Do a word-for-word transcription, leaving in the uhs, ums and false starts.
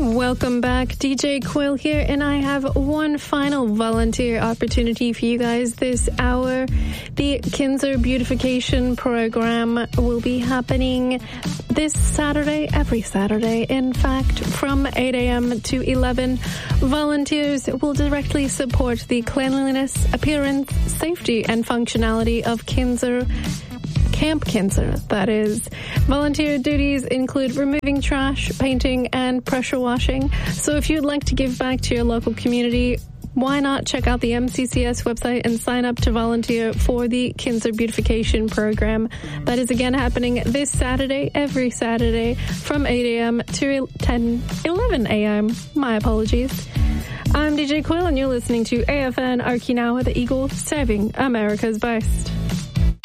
Welcome back. D J Quill here, and I have one final volunteer opportunity for you guys this hour. The Kinser Beautification Program will be happening this Saturday, every Saturday, in fact, from eight a.m. to eleven. Volunteers will directly support the cleanliness, appearance, safety, and functionality of Kinser Camp Kinser, that is. Volunteer duties include removing trash, painting, and pressure washing. So if you'd like to give back to your local community, why not check out the M C C S website and sign up to volunteer for the Kinser Beautification Program. That is again happening this Saturday, every Saturday, from eight a.m. to ten, eleven a.m. My apologies. I'm D J Quill, and you're listening to A F N Arkinawa, the Eagle, serving America's best.